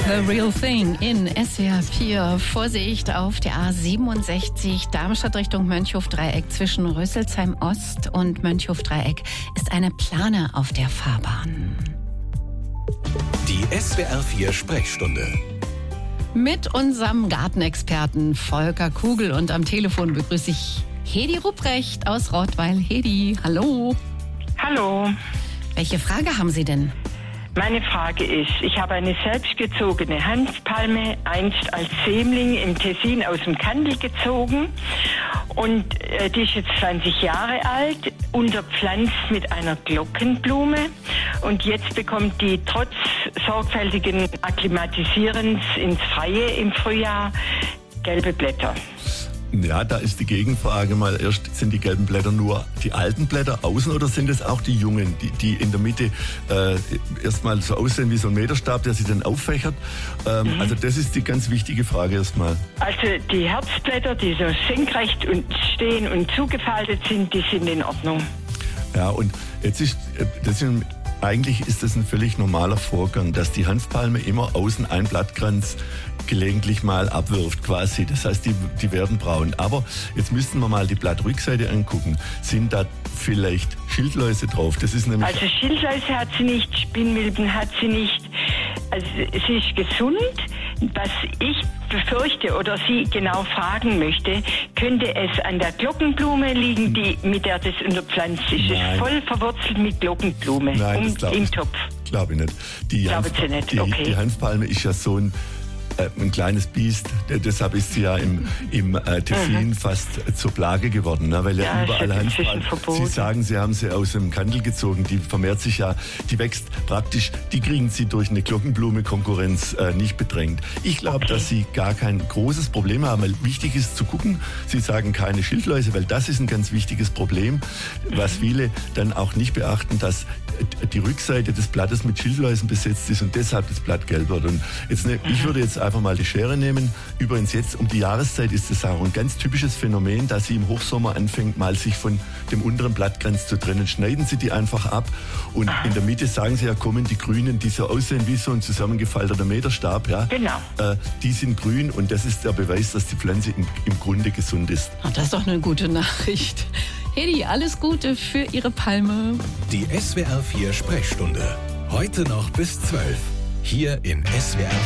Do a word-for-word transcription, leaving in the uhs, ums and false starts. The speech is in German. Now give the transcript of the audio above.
The Real Thing in S W R vier. Vorsicht auf der A siebenundsechzig Darmstadt Richtung Mönchhof-Dreieck. Zwischen Rüsselsheim Ost und Mönchhof-Dreieck ist eine Plane auf der Fahrbahn. Die S W R vier Sprechstunde. Mit unserem Gartenexperten Volker Kugel und am Telefon begrüße ich Hedi Rupprecht aus Rottweil. Hedi, hallo. Hallo. Welche Frage haben Sie denn? Meine Frage ist, ich habe eine selbstgezogene Hanfpalme einst als Sämling im Tessin aus dem Kandel gezogen und äh, die ist jetzt zwanzig Jahre alt, unterpflanzt mit einer Glockenblume und jetzt bekommt die trotz sorgfältigen Akklimatisierens ins Freie im Frühjahr gelbe Blätter. Ja, da ist die Gegenfrage mal erst, sind die gelben Blätter nur die alten Blätter außen oder sind es auch die jungen, die, die in der Mitte äh, erstmal so aussehen wie so ein Meterstab, der sich dann auffächert? Ähm, mhm. Also das ist die ganz wichtige Frage erstmal. Also die Herzblätter, die so senkrecht und stehen und zugefaltet sind, die sind in Ordnung. Ja, und jetzt ist, das ist eigentlich ist das ein völlig normaler Vorgang, dass die Hanfpalme immer außen ein Blattkranz gelegentlich mal abwirft quasi. Das heißt, die, die werden braun. Aber jetzt müssten wir mal die Blattrückseite angucken. Sind da vielleicht Schildläuse drauf? Das ist nämlich also Schildläuse hat sie nicht, Spinnmilben hat sie nicht. Also sie ist gesund. Was ich befürchte oder Sie genau fragen möchte, könnte es an der Glockenblume liegen, die, mit der das unterpflanzt ist. Es ist voll verwurzelt mit Glockenblume. Nein, um, im Topf. Glaube ich nicht. Die, Glaube Hanf, Sie nicht. Die, okay. die Hanfpalme ist ja so ein ein kleines Biest, deshalb ist sie ja im, im äh, Tessin mhm. fast zur Plage geworden, ne? Weil ja, ja überall Hanfpalme. Sie sagen, Sie haben sie aus dem Kandel gezogen, die vermehrt sich ja, die wächst praktisch, die kriegen Sie durch eine Glockenblume-Konkurrenz äh, nicht bedrängt. Ich glaube, okay. dass Sie gar kein großes Problem haben, weil wichtig ist zu gucken, Sie sagen keine Schildläuse, weil das ist ein ganz wichtiges Problem, was mhm. viele dann auch nicht beachten, dass die Rückseite des Blattes mit Schildläusen besetzt ist und deshalb das Blatt gelb wird. Und jetzt, ne, ich würde jetzt einfach mal die Schere nehmen. Übrigens jetzt um die Jahreszeit ist das auch ein ganz typisches Phänomen, dass sie im Hochsommer anfängt, mal sich von dem unteren Blattkranz zu trennen. Schneiden Sie die einfach ab und in der Mitte sagen Sie ja, kommen die Grünen, die so aussehen wie so ein zusammengefalteter Meterstab. Ja? Genau. Äh, die sind grün und das ist der Beweis, dass die Pflanze im, im Grunde gesund ist. Ach, das ist doch eine gute Nachricht. Hedi, alles Gute für Ihre Palme. Die S W R vier Sprechstunde. Heute noch bis zwölf. Hier in S W R